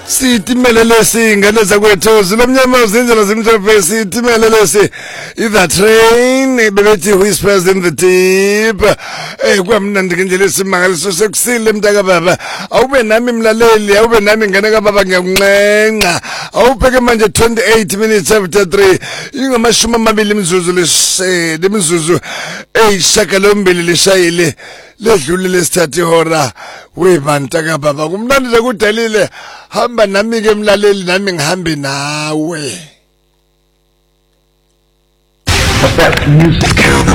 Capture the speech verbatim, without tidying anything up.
Sitimele lesi ingane zakwethu zilomnyama zindlela zimhlophe sitimele lesi the train bebethi whispers in the deep eh kwamnandi ngendlela esimangaliso sekusile mntaka baba awube nami mlaleli awube nami ingane kababa ngiyakuncenca awubheke manje twenty-eight minutes after three ingamashumi amabili imizuzu leshe imizuzu eyishakalombili lishayile ledlulile sithathe ihora webantaka baba kumnandi nje kudalile hamba nami ke mlaleli nami ngihambe nawe What's that music?